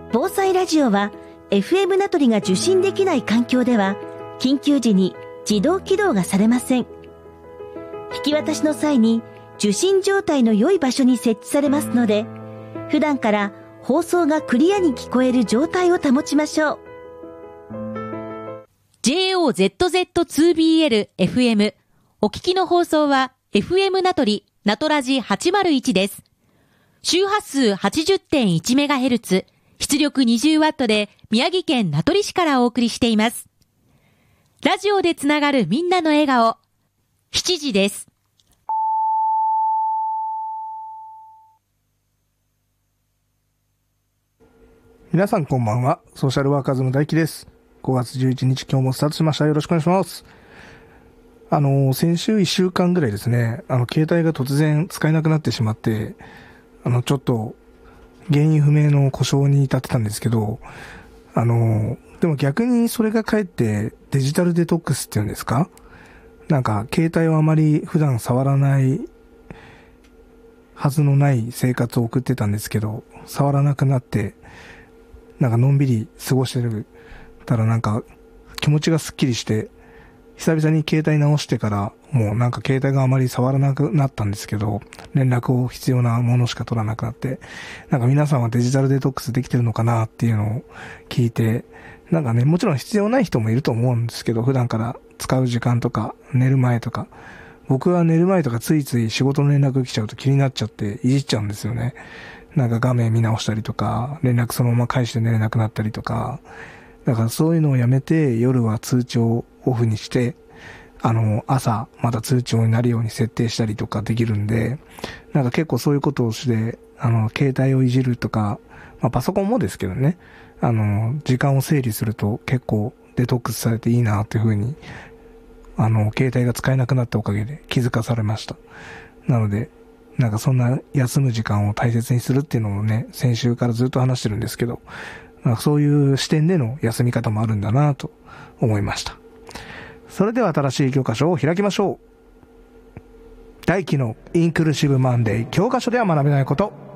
防災ラジオは FM 名取が受信できない環境では緊急時に自動起動がされません。引き渡しの際に受信状態の良い場所に設置されますので、普段から放送がクリアに聞こえる状態を保ちましょう。 JOZZ2BL FM お聞きの放送は FM 名取ナトラジ801です。周波数 80.1MHz 出力 20W で宮城県名取市からお送りしています。ラジオでつながるみんなの笑顔、7時です。 皆さんこんばんは。ソーシャルワーカーズの大輝です。5月11日今日もスタートしました。よろしくお願いします。先週1週間ぐらいですね、携帯が突然使えなくなってしまって、ちょっと原因不明の故障に至ってたんですけど、でも逆にそれがかえってデジタルデトックスっていうんですか？なんか携帯をあまり普段触らないはずのない生活を送ってたんですけど、触らなくなって、なんかのんびり過ごしてるたらなんか気持ちがスッキリして、久々に携帯直してからもうなんか携帯があまり触らなくなったんですけど、連絡を必要なものしか取らなくなって、なんか皆さんはデジタルデトックスできてるのかなっていうのを聞いて、なんかね、もちろん必要ない人もいると思うんですけど、普段から使う時間とか寝る前とか、僕は寝る前とかついつい仕事の連絡来ちゃうと気になっちゃっていじっちゃうんですよね。なんか画面見直したりとか、連絡そのまま返して寝れなくなったりとか、だからそういうのをやめて夜は通知をオフにして、朝また通知になるように設定したりとかできるんで、なんか結構そういうことをして、携帯をいじるとか、パソコンもですけどね、時間を整理すると結構デトックスされていいなっていう風に、携帯が使えなくなったおかげで気づかされました。なので、なんかそんな休む時間を大切にするっていうのもね、先週からずっと話してるんですけど、そういう視点での休み方もあるんだなと思いました。それでは新しい教科書を開きましょう。大輝のインクルーシブマンデー教科書では学べないこと。